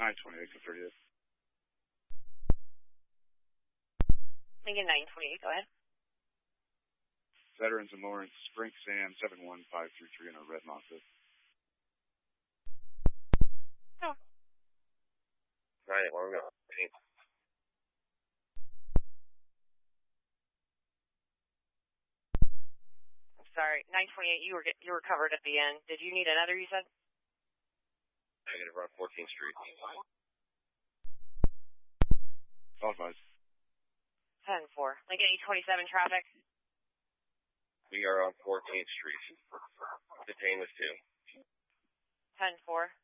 928, go 38. Lincoln 928, go ahead. Veterans in Lawrence, Sprink Sam 71533 in a red Mazda. Oh. 981, go. I'm sorry, 928, you were covered at the end. Did you need another, you said? Negative, we're on 14th Street. All advised. 10-4. Lincoln 827 traffic. We are on 14th Street. Detained with 2. 10-4.